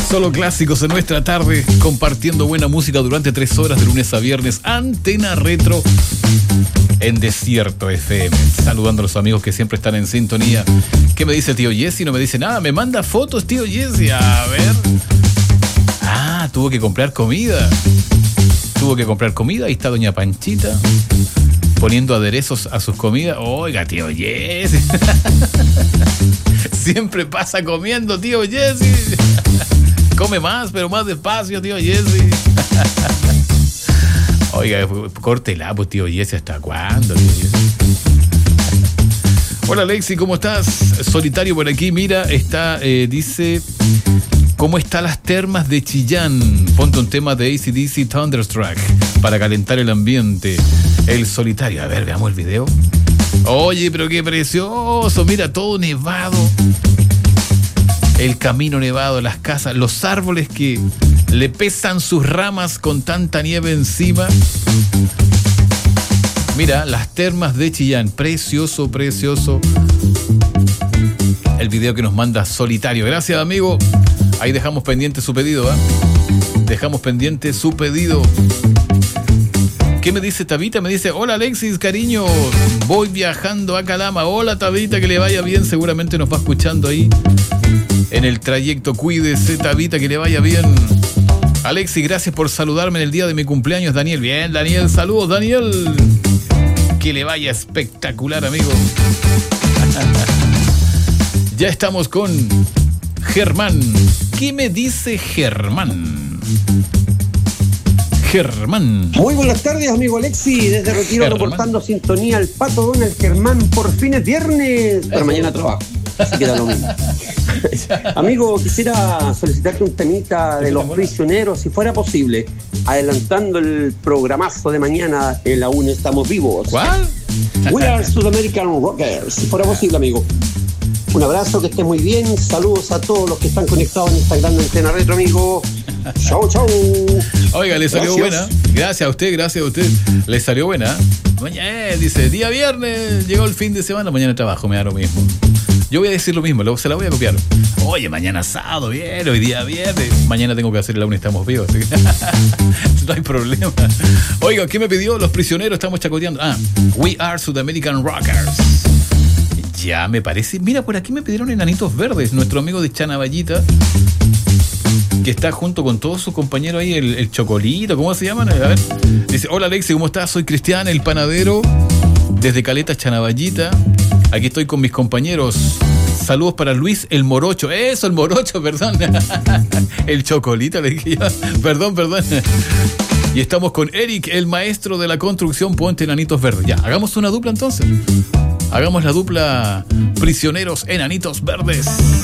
Solo clásicos en nuestra tarde, compartiendo buena música durante 3 horas de lunes a viernes. Antena Retro en Desierto FM. Saludando a los amigos que siempre están en sintonía. ¿Qué me dice tío Jesse? No me dice nada. Me manda fotos, tío Jesse. A ver. Ah, tuvo que comprar comida. Ahí está doña Panchita poniendo aderezos a sus comidas. Oiga, tío Jesse. Siempre pasa comiendo, tío Jesse. Come más, pero más despacio, tío Jesse. Oiga, córtela, pues, tío Jesse. ¿Hasta cuándo, tío Jesse? Hola, Alexi, ¿cómo estás? Solitario por aquí, mira, está, dice... ¿Cómo están las termas de Chillán? Ponte un tema de AC/DC Thunderstruck para calentar el ambiente. El Solitario. A ver, veamos el video. Oye, pero qué precioso. Mira, todo nevado. El camino nevado, las casas, los árboles que le pesan sus ramas con tanta nieve encima. Mira, las termas de Chillán. Precioso, precioso. El video que nos manda Solitario. Gracias, amigo. Ahí dejamos pendiente su pedido, ¿eh? Dejamos pendiente su pedido. ¿Qué me dice Tabita? Me dice, hola Alexis, cariño, voy viajando a Calama. Hola Tabita, que le vaya bien. Seguramente nos va escuchando ahí en el trayecto. Cuídese, Tabita, que le vaya bien. Alexis, gracias por saludarme en el día de mi cumpleaños. Daniel, bien, Daniel, saludos, Daniel. Que le vaya espectacular, amigo. Ya estamos con Germán. ¿Qué me dice Germán? Germán. Muy buenas tardes, amigo Alexi. Desde Retiro, reportando sintonía al Pato Donald. Germán, por fin es viernes. Pero mañana trabajo, así que da lo mismo. Amigo, quisiera solicitarte un temita de Los Prisioneros, si fuera posible, adelantando el programazo de mañana en la UNE Estamos Vivos. ¿Cuál? We Are South American Rockers, si fuera posible, amigo. Un abrazo, que esté muy bien. Saludos a todos los que están conectados en esta gran antena retro, amigo. Chau, chau. Oiga, le salió buena. Gracias a usted, gracias a usted. Le salió buena. Mañana, dice, día viernes, llegó el fin de semana, mañana trabajo, me da lo mismo. Yo voy a decir lo mismo, se la voy a copiar. Oye, mañana sábado, bien, hoy día viernes. Mañana tengo que hacer el aún estamos vivos, así que no hay problema. Oiga, ¿qué me pidió? Los Prisioneros, estamos chacoteando. We Are South American Rockers. Ya me parece. Mira, por aquí me pidieron Enanitos Verdes, nuestro amigo de Chanaballita, que está junto con todos sus compañeros ahí, el Chocolito, ¿cómo se llaman? A ver. Dice, hola Alexi, ¿cómo estás? Soy Cristian, el panadero, desde Caleta, Chanaballita. Aquí estoy con mis compañeros. Saludos para Luis el Morocho. Eso, el Morocho, perdón. El Chocolito, le dije yo. Perdón. Y estamos con Eric, el maestro de la construcción. Ponte Enanitos Verdes. Ya, hagamos una dupla entonces. Hagamos la dupla Prisioneros Enanitos Verdes.